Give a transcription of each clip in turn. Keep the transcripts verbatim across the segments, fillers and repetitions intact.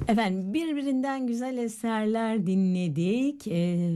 Efendim birbirinden güzel eserler dinledik. Ee,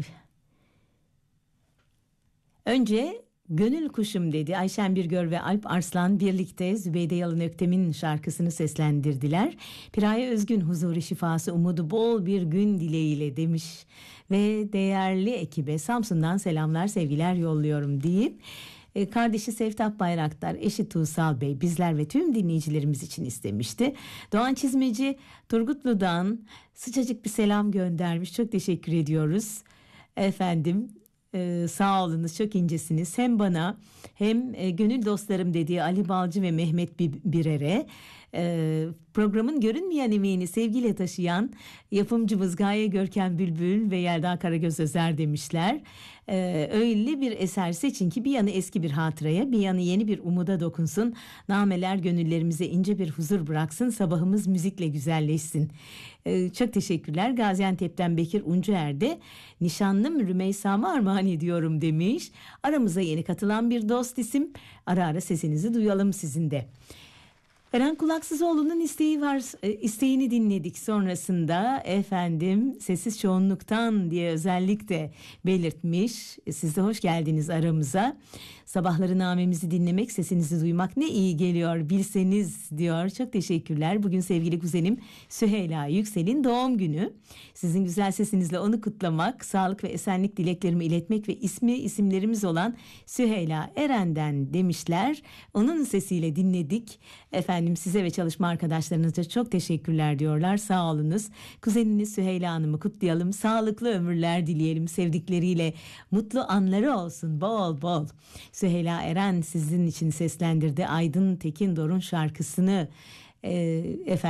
önce Gönül Kuşum dedi. Ayşen Birgör ve Alp Arslan birlikte Zübeyde Yalın Öktem'in şarkısını seslendirdiler. Piraye Özgün huzuru şifası umudu bol bir gün dileğiyle demiş. Ve değerli ekibe Samsun'dan selamlar sevgiler yolluyorum deyip e, kardeşi Sevtap Bayraktar, eşi Tuğsal Bey bizler ve tüm dinleyicilerimiz için istemişti. Doğan Çizmeci Turgutlu'dan sıcacık bir selam göndermiş. Çok teşekkür ediyoruz. Efendim Ee, sağ olunuz, çok incesiniz. Hem bana hem e, gönül dostlarım dediği Ali Balcı ve Mehmet Birer'e e, programın görünmeyen emeğini sevgiyle taşıyan yapımcımız Gaye Görkem Bülbül ve Yelda Karagöz Özer demişler. Ee, öyle bir eser seçin ki bir yanı eski bir hatıraya, bir yanı yeni bir umuda dokunsun. Nameler gönüllerimize ince bir huzur bıraksın. Sabahımız müzikle güzelleşsin. Ee, çok teşekkürler. Gaziantep'ten Bekir Uncuer de nişanlım Rümeysa'mı armağan ediyorum demiş. Aramıza yeni katılan bir dost isim. Ara ara sesinizi duyalım sizin de. Eren Kulaksızoğlu'nun isteği var, isteğini dinledik. Sonrasında efendim sessiz çoğunluktan diye özellikle belirtmiş. Siz de hoş geldiniz aramıza. Sabahları namemizi dinlemek, sesinizi duymak ne iyi geliyor bilseniz diyor. Çok teşekkürler. Bugün sevgili kuzenim Süheyla Yüksel'in doğum günü. Sizin güzel sesinizle onu kutlamak, sağlık ve esenlik dileklerimi iletmek ve ismi isimlerimiz olan Süheyla Eren'den demişler. Onun sesiyle dinledik. Efendim size ve çalışma arkadaşlarınıza çok teşekkürler diyorlar. Sağ olunuz. Kuzeniniz Süheyla Hanım'ı kutlayalım. Sağlıklı ömürler dileyelim. Sevdikleriyle mutlu anları olsun bol bol. Süheyla Eren sizin için seslendirdi Aydın Tekindor'un şarkısını. Ee, efendim